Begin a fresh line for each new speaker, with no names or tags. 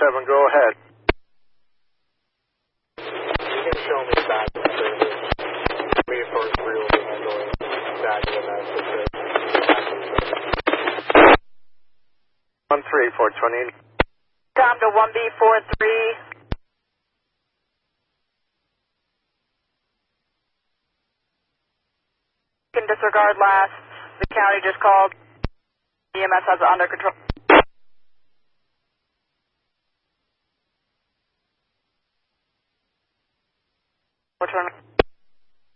7, go ahead.
You can show me back to service. Me first real handling back to the master.
13, 420.
Tom to 1B43. Can disregard last. The county just called. EMS has it under control.